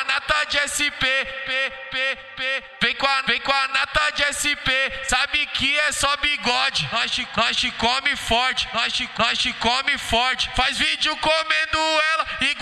a nata de SP, vem com a nata de SP, sabe que é só bigode. Nós te come forte, nós te come forte. Faz vídeo comendo ela igual